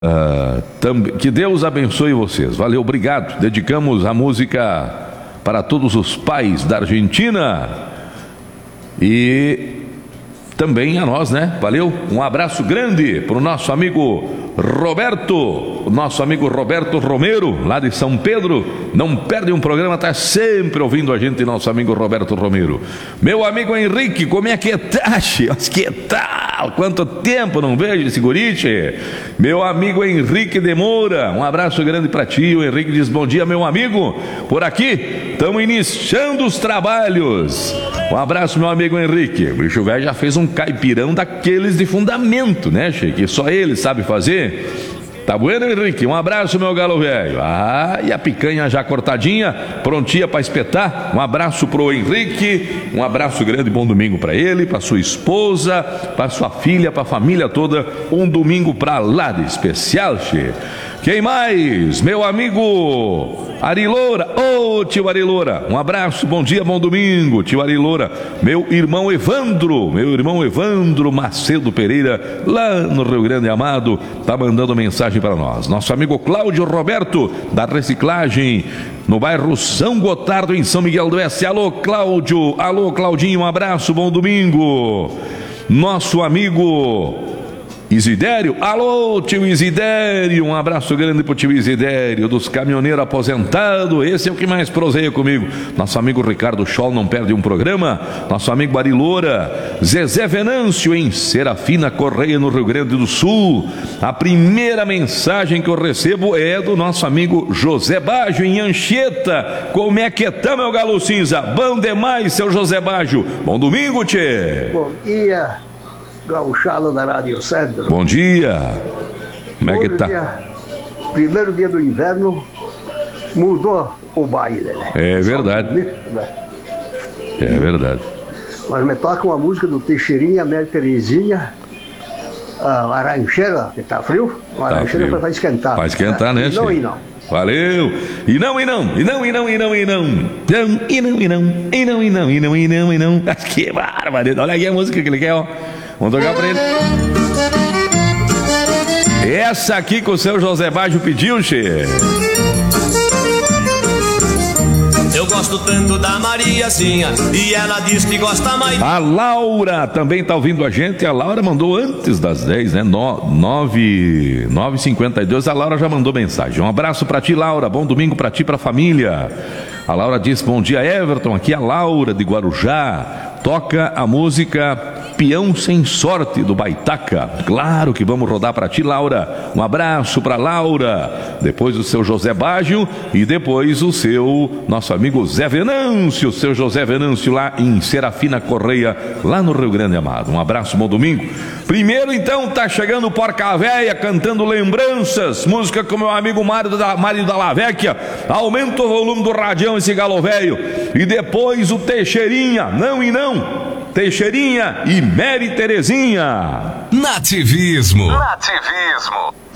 Que Deus abençoe vocês. Valeu, obrigado. Dedicamos a música para todos os pais da Argentina e também a nós, né? Valeu. Um abraço grande para o nosso amigo Roberto, Romero, lá de São Pedro. Não perde um programa, está sempre ouvindo a gente, nosso amigo Roberto Romero. Meu amigo Henrique, como é que tá, que tal? Quanto tempo não vejo esse gurite? Meu amigo Henrique de Moura, um abraço grande para ti. O Henrique diz: bom dia, meu amigo. Por aqui, estamos iniciando os trabalhos. Um abraço, meu amigo Henrique. O bicho velho já fez um caipirão daqueles de fundamento, né, Che? Que só ele sabe fazer. Tá bueno, Henrique? Um abraço, meu galo velho. E a picanha já cortadinha, prontinha para espetar. Um abraço pro Henrique, um abraço grande, bom domingo para ele, para sua esposa, para sua filha, para a família toda. Um domingo pra lá de especial, che. Quem mais? Meu amigo Ariloura. Ô, tio Ariloura, um abraço, bom dia, bom domingo, tio Ariloura. Meu irmão Evandro Macedo Pereira, lá no Rio Grande Amado, tá mandando mensagem para nós. Nosso amigo Cláudio Roberto, da reciclagem, no bairro São Gotardo, em São Miguel do Oeste. Alô, Cláudio. Alô, Claudinho, um abraço, bom domingo. Nosso amigo Isidério, alô, tio Isidério, um abraço grande pro tio Isidério, dos caminhoneiros aposentados, esse é o que mais proseia comigo. Nosso amigo Ricardo Scholl não perde um programa. Nosso amigo Bariloura, Zezé Venâncio, em Serafina Correia, no Rio Grande do Sul. A primeira mensagem que eu recebo é do nosso amigo José Baggio, em Anchieta. Como é que tá, meu galo cinza? Bom demais, seu José Baggio. Bom domingo, tchê. Bom dia, gauchado da Rádio Centro. Bom dia. Como é que tá? Primeiro dia do inverno, mudou o baile, né? É verdade. É verdade. Mas me toca uma música do Teixeirinha, Mary Terezinha, a laranjeira, que tá frio, a laranjeira vai esquentar. Vai esquentar, né? Não e não. Valeu. E não. Que barbaridade. Olha aqui a música que ele quer, ó. Vamos tocar pra ele. Essa aqui que o seu José Baggio pediu, che. Eu gosto tanto da Mariazinha e ela diz que gosta mais. A Laura também tá ouvindo a gente. A Laura mandou antes das 10, né? 9h52. A Laura já mandou mensagem. Um abraço pra ti, Laura. Bom domingo pra ti e pra família. A Laura diz: bom dia, Everton. Aqui é a Laura de Guarujá. Toca a música Peão Sem Sorte, do Baitaca. Claro que vamos rodar para ti, Laura. Um abraço para Laura. Depois o seu José Baggio e depois o seu nosso amigo Zé Venâncio, o seu José Venâncio, lá em Serafina Correia, lá no Rio Grande Amado. Um abraço, bom domingo. Primeiro, então, tá chegando o Porca Véia cantando Lembranças, música com meu amigo Mário da Lavecchia. Aumenta o volume do radião, esse galo velho. E depois o Teixeirinha, não e não. Teixeirinha e Mary Terezinha. Nativismo.